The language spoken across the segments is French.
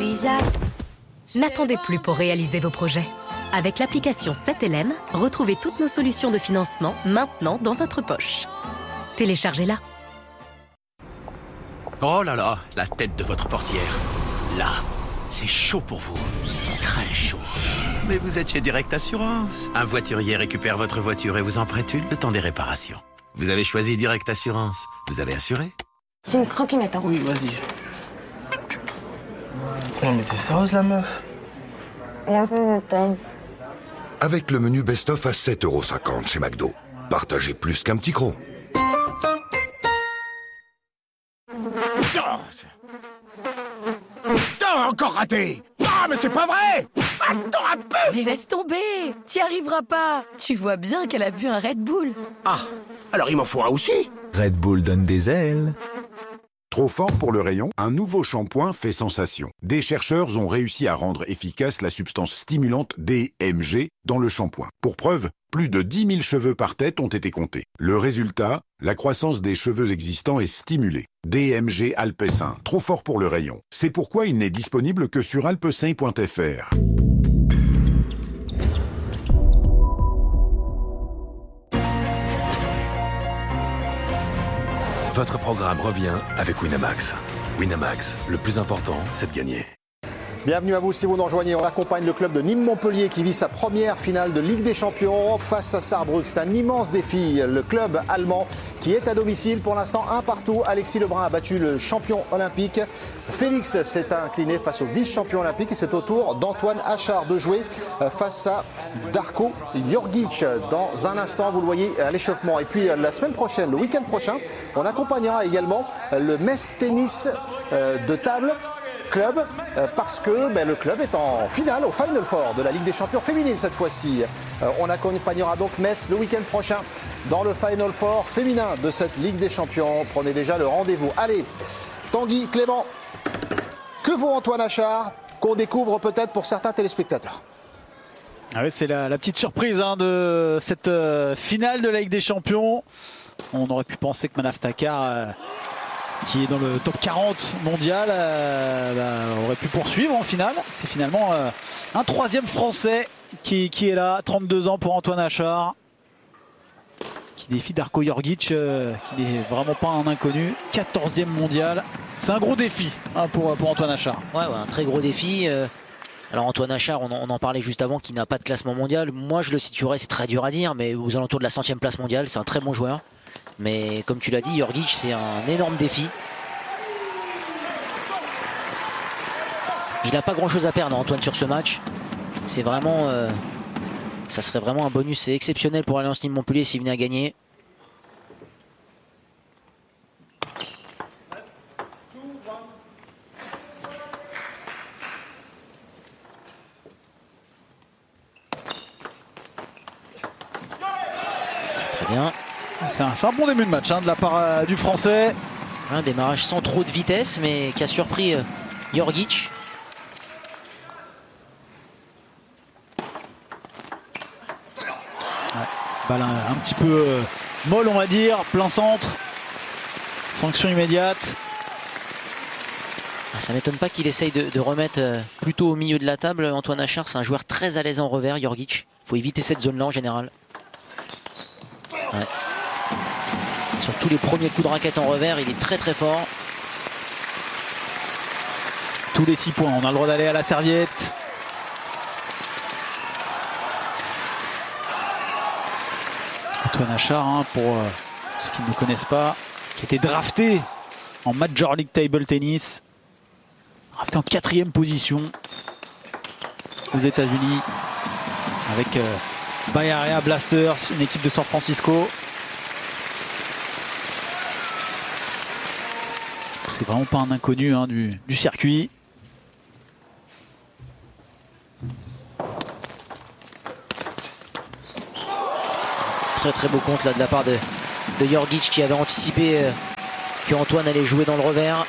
N'attendez plus pour réaliser vos projets. Avec l'application 7LM, retrouvez toutes nos solutions de financement maintenant dans votre poche. Téléchargez-la. Oh là là, la tête de votre portière. Là, c'est chaud pour vous. Très chaud. Mais vous êtes chez Direct Assurance. Un voiturier récupère votre voiture et vous en prête une le temps des réparations. Vous avez choisi Direct Assurance. Vous avez assuré? J'ai une croquinette. Hein. Oui, vas-y. Non mais t'es sérieuse la meuf? Avec le menu best-of à 7,50 € chez McDo. Partagez plus qu'un petit cron. Encore raté! Ah, mais c'est pas vrai! Attends un peu! Mais laisse tomber! T'y arriveras pas! Tu vois bien qu'elle a bu un Red Bull. Ah, alors il m'en faut un aussi? Red Bull donne des ailes. Trop fort pour le rayon, un nouveau shampoing fait sensation. Des chercheurs ont réussi à rendre efficace la substance stimulante DMG dans le shampoing. Pour preuve, plus de 10 000 cheveux par tête ont été comptés. Le résultat, la croissance des cheveux existants est stimulée. DMG Alpecin, trop fort pour le rayon. C'est pourquoi il n'est disponible que sur alpecin.fr. Votre programme revient avec Winamax. Winamax, le plus important, c'est de gagner. Bienvenue à vous si vous nous rejoignez. On accompagne le club de Nîmes-Montpellier qui vit sa première finale de Ligue des Champions face à Sarrebruck. C'est un immense défi. Le club allemand qui est à domicile pour l'instant 1-1. Alexis Lebrun a battu le champion olympique. Félix s'est incliné face au vice-champion olympique et c'est au tour d'Antoine Achard de jouer face à Darko Jorgic. Dans un instant, vous le voyez à l'échauffement. Et puis la semaine prochaine, le week-end prochain, on accompagnera également le Metz Tennis de table club parce que le club est en finale, au Final Four de la Ligue des Champions féminine cette fois-ci. On accompagnera donc Metz le week-end prochain dans le Final Four féminin de cette Ligue des Champions. Prenez déjà le rendez-vous. Allez, Tanguy, Clément, que vaut Antoine Achard qu'on découvre peut-être pour certains téléspectateurs? Ah oui, c'est la petite surprise de cette finale de la Ligue des Champions. On aurait pu penser que Manaf Takar qui est dans le top 40 mondial, aurait pu poursuivre en finale. C'est finalement un troisième Français qui est là, 32 ans pour Antoine Achard, qui défie Darko Jorgic, qui n'est vraiment pas un inconnu, 14e mondial. C'est un gros défi pour Antoine Achard. Ouais, un très gros défi. Alors Antoine Achard, on en parlait juste avant, qui n'a pas de classement mondial. Moi je le situerais, c'est très dur à dire, mais aux alentours de la 100e place mondiale, c'est un très bon joueur. Mais comme tu l'as dit, Jorgic, c'est un énorme défi. Il n'a pas grand chose à perdre, Antoine, sur ce match. C'est vraiment, ça serait vraiment un bonus exceptionnel pour l'Alliance Nîmes-Montpellier s'il venait à gagner. Très bien. C'est un bon début de match de la part du Français. Un démarrage sans trop de vitesse, mais qui a surpris Jorgic. Balle un petit peu molle, on va dire, plein centre. Sanction immédiate. Ça m'étonne pas qu'il essaye de remettre plutôt au milieu de la table. Antoine Achard, c'est un joueur très à l'aise en revers, Jorgic. Il faut éviter cette zone-là en général. Ouais. Sur tous les premiers coups de raquette en revers, il est très très fort. Tous les 6 points, on a le droit d'aller à la serviette. Antoine Achard, pour ceux qui ne le connaissent pas, qui était drafté en Major League Table Tennis. Drafté en 4e position aux États-Unis avec Bay Area Blasters, une équipe de San Francisco. C'est vraiment pas un inconnu du circuit. Très très beau compte là de la part de Jorgic qui avait anticipé que Antoine allait jouer dans le revers.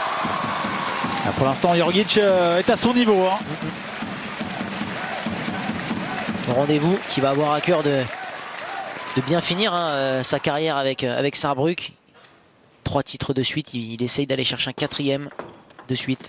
Pour l'instant, Jorgic est à son niveau. au rendez-vous, qui va avoir à cœur de bien finir hein, sa carrière avec Sarrebruck. 3 titres de suite, il essaye d'aller chercher un 4e de suite.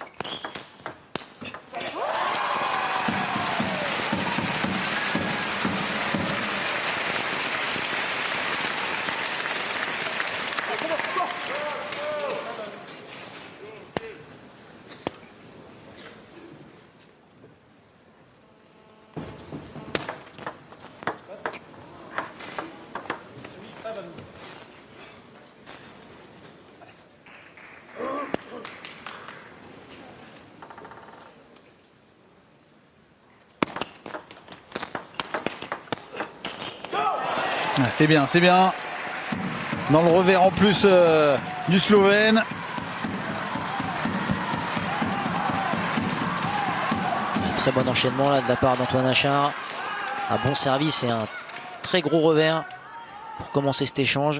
C'est bien, c'est bien. Dans le revers en plus du Slovène. Un très bon enchaînement là de la part d'Antoine Achard. Un bon service et un très gros revers pour commencer cet échange.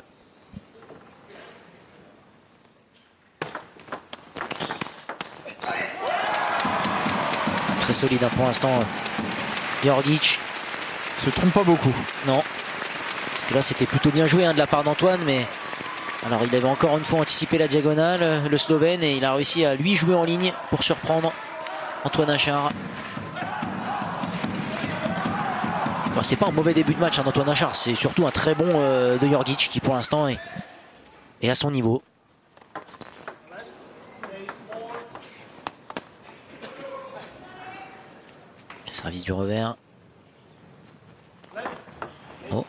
Très solide hein, pour l'instant. Georgic se trompe pas beaucoup. Non. Parce que là c'était plutôt bien joué hein, de la part d'Antoine, mais alors il avait encore une fois anticipé la diagonale, le Slovène, et il a réussi à lui jouer en ligne pour surprendre Antoine Achard. Bon, c'est pas un mauvais début de match hein, d'Antoine Achard, c'est surtout un très bon de Georgic qui pour l'instant est à son niveau. Service du revers. Oh.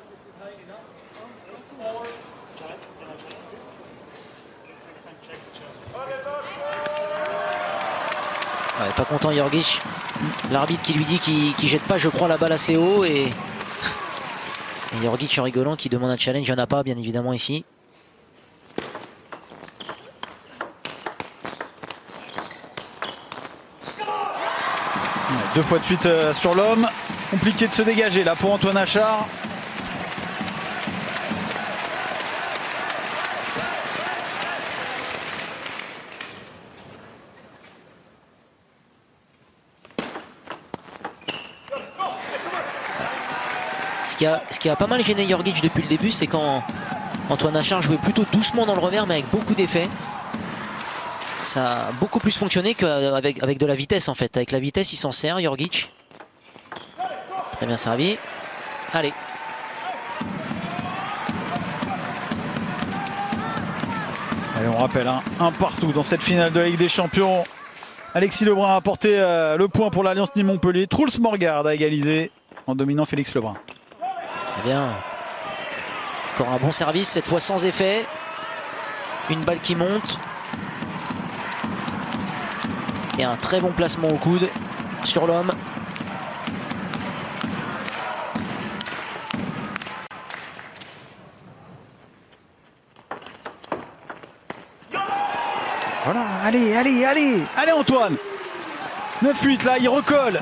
Ouais, pas content Georgic. L'arbitre qui lui dit qu'il jette pas, je crois, la balle assez haut. Et Georgic en rigolant qui demande un challenge. Il n'y en a pas, bien évidemment, ici. Ouais, 2 fois de suite sur l'homme. Compliqué de se dégager là pour Antoine Achard. Ce qui a pas mal gêné Georgic depuis le début, c'est quand Antoine Achard jouait plutôt doucement dans le revers, mais avec beaucoup d'effets. Ça a beaucoup plus fonctionné qu'avec de la vitesse en fait. Avec la vitesse, il s'en sert, Georgic. Très bien servi. Allez. Allez, on rappelle, hein, un partout dans cette finale de la Ligue des Champions. Alexis Lebrun a apporté le point pour l'Alliance Nîmes-Montpellier. Truls Morgard a égalisé en dominant Félix Lebrun. Très bien. Encore un bon service, cette fois sans effet. Une balle qui monte. Et un très bon placement au coude sur l'homme. Voilà, allez, allez, allez, allez Antoine. 9-8 là, il recolle.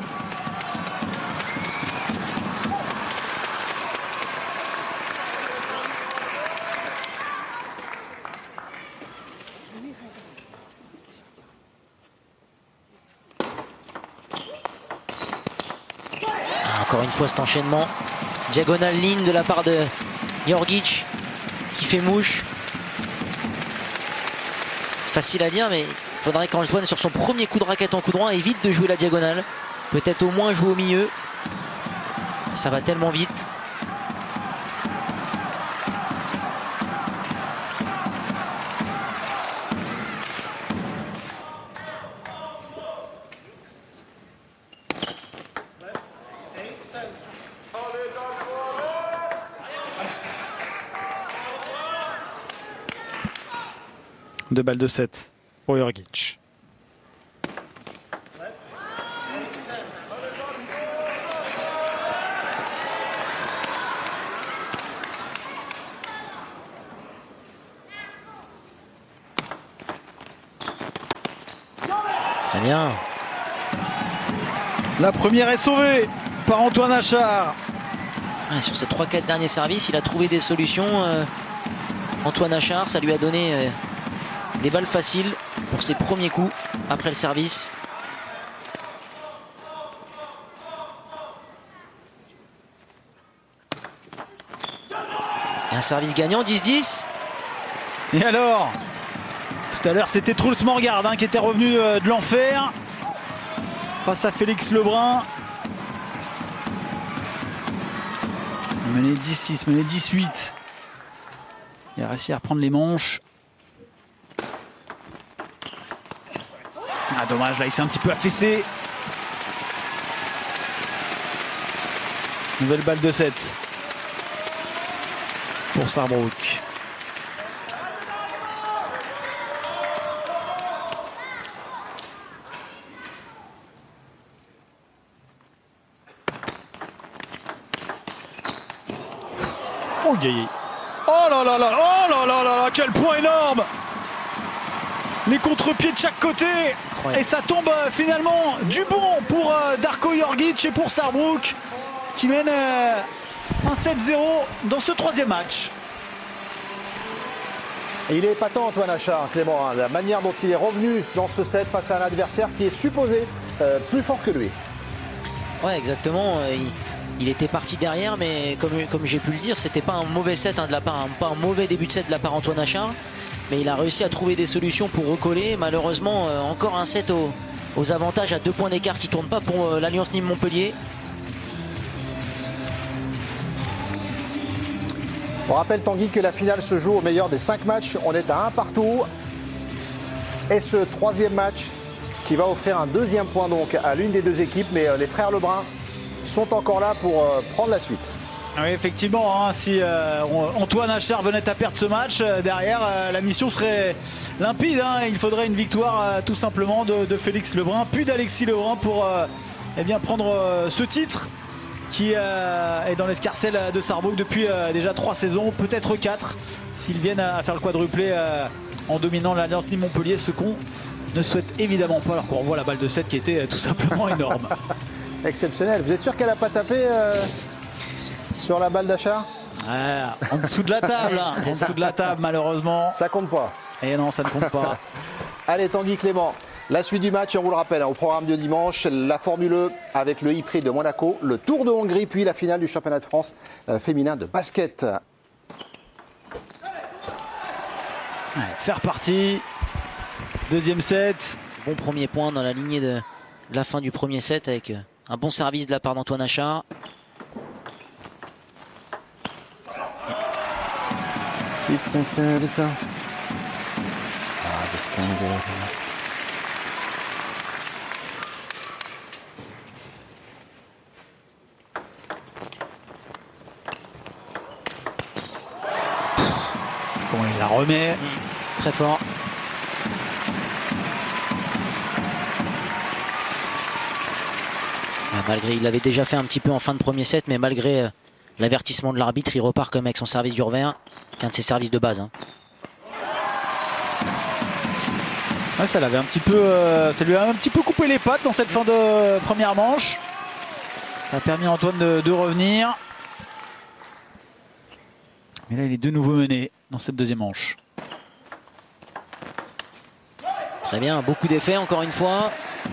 Encore une fois cet enchaînement. Diagonale ligne de la part de Georgic qui fait mouche. C'est facile à dire, mais il faudrait qu'Antoine sur son premier coup de raquette en coup droit évite de jouer la diagonale. Peut-être au moins jouer au milieu. Ça va tellement vite. Deux balles de 7 pour Georgic. Très bien. La première est sauvée par Antoine Achard. Ouais, sur ces 3-4 derniers services, il a trouvé des solutions. Antoine Achard, ça lui a donné des balles faciles pour ses premiers coups après le service. Un service gagnant, 10-10. Et alors, tout à l'heure, c'était Truls Morgard qui était revenu de l'enfer face à Félix Lebrun. Mené 10-6, mené 18. Il a réussi à reprendre les manches. Ah, dommage, là il s'est un petit peu affaissé. Nouvelle balle de 7 pour Sarrebruck. Oh, Gaillé. Oh là là là, oh là là là là, quel point énorme! Les contre-pieds de chaque côté. Incroyable. Et ça tombe finalement du bon pour Darko Jorgic et pour Sarrebruck qui mène un 7-0 dans ce troisième match. Et il est épatant, Antoine Achard, Clément, la manière dont il est revenu dans ce set face à un adversaire qui est supposé plus fort que lui. Ouais, exactement. Il était parti derrière, mais comme j'ai pu le dire, c'était pas un mauvais set de la part, pas un mauvais début de set de la part d'Antoine Achard. Mais il a réussi à trouver des solutions pour recoller. Malheureusement, encore un set aux avantages à 2 points d'écart qui ne tourne pas pour l'Alliance Nîmes-Montpellier. On rappelle, Tanguy, que la finale se joue au meilleur des 5 matchs. On est à 1 partout. Et ce troisième match qui va offrir un deuxième point donc à l'une des deux équipes. Mais les frères Lebrun sont encore là pour prendre la suite. Oui, effectivement, si Antoine Achard venait à perdre ce match, derrière, la mission serait limpide. Il faudrait une victoire tout simplement de Félix Lebrun, puis d'Alexis Lebrun pour prendre ce titre qui est dans l'escarcelle de Sarrebruck depuis déjà 3 saisons, peut-être 4, s'ils viennent à faire le quadruplé en dominant l'Alliance Nîmes-Montpellier, ce qu'on ne souhaite évidemment pas, alors qu'on revoit la balle de 7 qui était tout simplement énorme. Exceptionnel. Vous êtes sûr qu'elle n'a pas tapé sur la balle d'Achard? En dessous de la table, en dessous de la table malheureusement. Ça compte pas. Et non, ça ne compte pas. Allez, Tanguy Clément, la suite du match, on vous le rappelle, au programme de dimanche, la Formule E avec le e-prix de Monaco, le Tour de Hongrie, puis la finale du championnat de France féminin de basket. C'est reparti. Deuxième set. Bon premier point dans la lignée de la fin du premier set avec un bon service de la part d'Antoine Achard. Comment il la remet. Très fort. Malgré, il l'avait déjà fait un petit peu en fin de premier set, mais malgré l'avertissement de l'arbitre, il repart comme avec son service du revers, qui est un de ses services de base. Ouais, ça lui a un petit peu coupé les pattes dans cette fin de première manche. Ça a permis à Antoine de revenir. Mais là, il est de nouveau mené dans cette deuxième manche. Très bien, beaucoup d'effets encore une fois.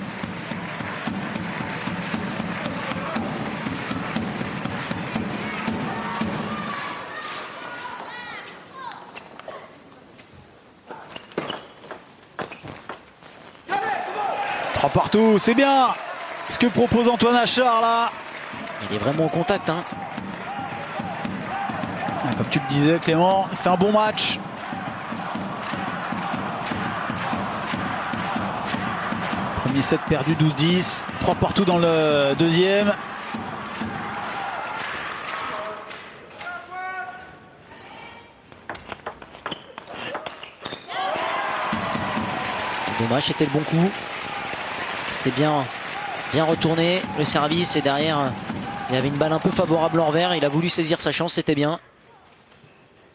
Partout, c'est bien ce que propose Antoine Achard là. Il est vraiment au contact. Comme tu le disais Clément, il fait un bon match. Premier set perdu 12-10, 3 partout dans le deuxième. Dommage, c'était le bon coup. C'était bien retourné le service et derrière il y avait une balle un peu favorable en revers. Il a voulu saisir sa chance, c'était bien.